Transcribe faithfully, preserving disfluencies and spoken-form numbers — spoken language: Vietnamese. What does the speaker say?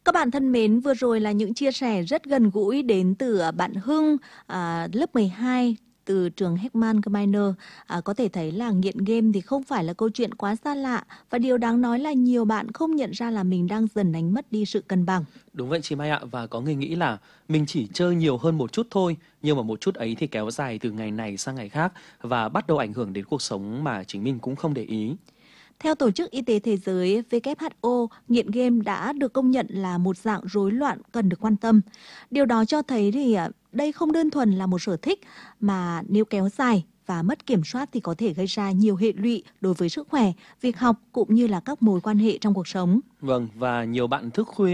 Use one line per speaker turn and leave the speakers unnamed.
Các bạn thân mến, vừa rồi là những chia sẻ rất gần gũi đến từ à, bạn Hưng, à, lớp mười hai từ trường Heckman Minor. À, có thể thấy là nghiện game thì không phải là câu chuyện quá xa lạ, và điều đáng nói là nhiều bạn không nhận ra là mình đang dần đánh mất đi sự cân bằng.
Đúng vậy chị Mai ạ, và có người nghĩ là mình chỉ chơi nhiều hơn một chút thôi, nhưng mà một chút ấy thì kéo dài từ ngày này sang ngày khác và bắt đầu ảnh hưởng đến cuộc sống mà chính mình cũng không để ý.
Theo Tổ chức Y tế Thế giới W H O, nghiện game đã được công nhận là một dạng rối loạn cần được quan tâm. Điều đó cho thấy thì à, đây không đơn thuần là một sở thích, mà nếu kéo dài và mất kiểm soát thì có thể gây ra nhiều hệ lụy đối với sức khỏe, việc học cũng như là các mối quan hệ trong cuộc sống.
Vâng, và nhiều bạn thức khuya